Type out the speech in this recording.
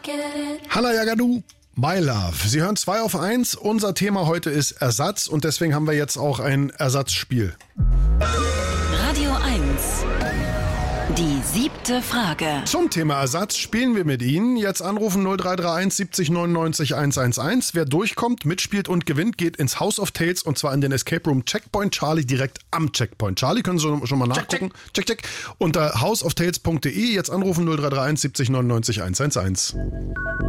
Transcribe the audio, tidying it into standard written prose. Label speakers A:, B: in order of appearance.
A: Halla Jagadu, My Love. Sie hören 2 auf 1. Unser Thema heute ist Ersatz und deswegen haben wir jetzt auch ein Ersatzspiel.
B: Radio 1. Die 7. Frage.
A: Zum Thema Ersatz spielen wir mit Ihnen. Jetzt anrufen 0331 70 99 111. Wer durchkommt, mitspielt und gewinnt, geht ins House of Tales und zwar in den Escape Room Checkpoint Charlie direkt am Checkpoint Charlie. Können Sie schon mal nachgucken. Check. Unter houseoftales.de. Jetzt anrufen 0331 70 99 111.